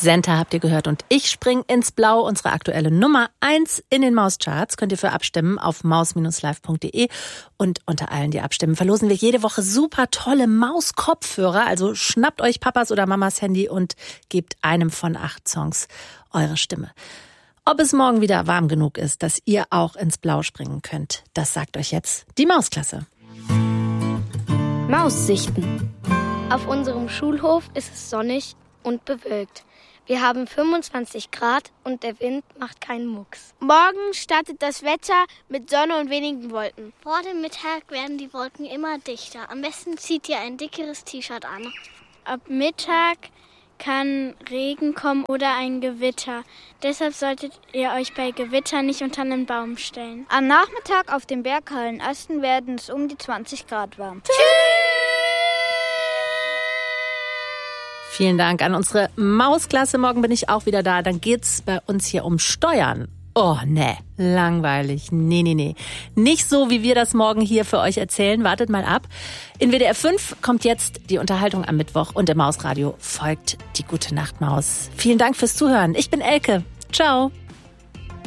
Senta habt ihr gehört und ich spring ins Blau. Unsere aktuelle Nummer 1 in den Mauscharts könnt ihr für abstimmen auf maus-live.de und unter allen, die abstimmen, verlosen wir jede Woche super tolle Maus-Kopfhörer. Also schnappt euch Papas oder Mamas Handy und gebt einem von 8 Songs eure Stimme. Ob es morgen wieder warm genug ist, dass ihr auch ins Blau springen könnt, das sagt euch jetzt die Mausklasse. Maussichten. Auf unserem Schulhof ist es sonnig und bewölkt. Wir haben 25 Grad und der Wind macht keinen Mucks. Morgen startet das Wetter mit Sonne und wenigen Wolken. Vor dem Mittag werden die Wolken immer dichter. Am besten zieht ihr ein dickeres T-Shirt an. Ab Mittag kann Regen kommen oder ein Gewitter. Deshalb solltet ihr euch bei Gewitter nicht unter einen Baum stellen. Am Nachmittag auf den Berghallenasten werden es um die 20 Grad warm. Tschüss! Vielen Dank an unsere Mausklasse. Morgen bin ich auch wieder da. Dann geht's bei uns hier um Steuern. Oh, ne, langweilig. Nee. Nicht so, wie wir das morgen hier für euch erzählen. Wartet mal ab. In WDR 5 kommt jetzt die Unterhaltung am Mittwoch und im Mausradio folgt die Gute Nacht Maus. Vielen Dank fürs Zuhören. Ich bin Elke. Ciao.